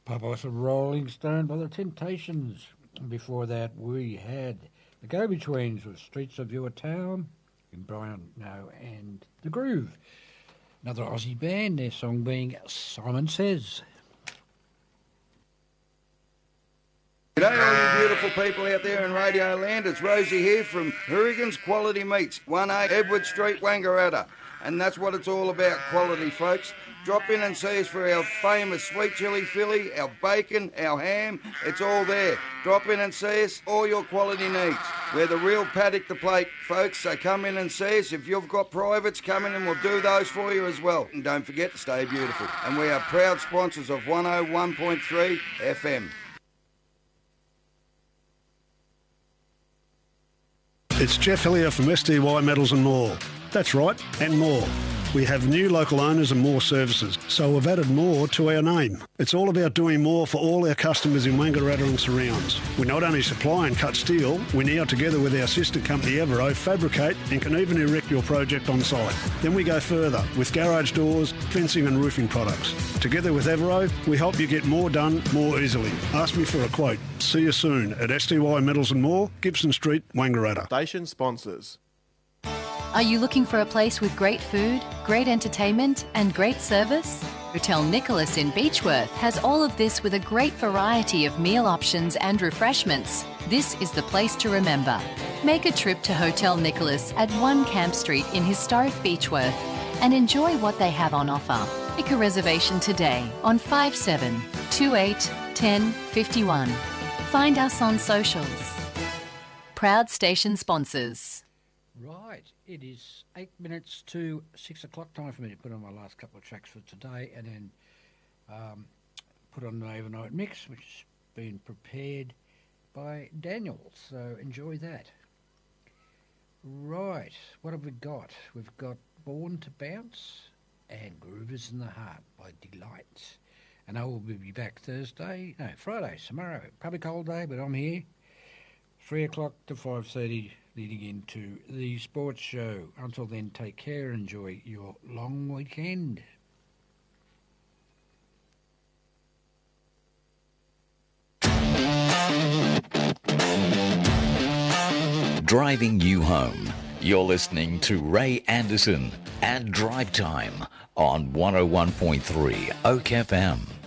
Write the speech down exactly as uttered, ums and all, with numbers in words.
Papa's a Rolling Stone by the Temptations. Before that, we had the Go-Betweens with Streets of Your Town, and Brian No and The Groove. Another Aussie band, their song being Simon Says. G'day all you beautiful people out there in Radio Land. It's Rosie here from Hourigan's Quality Meats, one A Edward Street, Wangaratta. And that's what it's all about, quality folks. Drop in and see us for our famous sweet chilli Philly, our bacon, our ham. It's all there. Drop in and see us, all your quality needs. We're the real paddock to plate, folks, so come in and see us. If you've got privates, come in and we'll do those for you as well. And don't forget to stay beautiful. And we are proud sponsors of one oh one point three F M. It's Jeff Hillier from S D Y Metals and More. That's right, and more. We have new local owners and more services, so we've added more to our name. It's all about doing more for all our customers in Wangaratta and surrounds. We not only supply and cut steel, we now, together with our sister company Evero, fabricate and can even erect your project on site. Then we go further with garage doors, fencing and roofing products. Together with Evero, we help you get more done more easily. Ask me for a quote. See you soon at S D Y Metals and More, Gibson Street, Wangaratta. Station sponsors. Are you looking for a place with great food, great entertainment and great service? Hotel Nicholas in Beechworth has all of this with a great variety of meal options and refreshments. This is the place to remember. Make a trip to Hotel Nicholas at one Camp Street in historic Beechworth and enjoy what they have on offer. Make a reservation today on five seven two eight one oh five one. Find us on socials. Proud station sponsors. Right, it is eight minutes to six o'clock. Time for me to put on my last couple of tracks for today and then um, put on the overnight mix, which has been prepared by Daniel. So enjoy that. Right, what have we got? We've got Born to Bounce and Groovers in the Heart by Delight. And I will be back Thursday, no, Friday, tomorrow. Probably cold day, but I'm here. three o'clock to five thirty. Leading into the sports show. Until then, take care. Enjoy your long weekend. Driving you home. You're listening to Ray Anderson and Drive Time on one oh one point three Oak F M.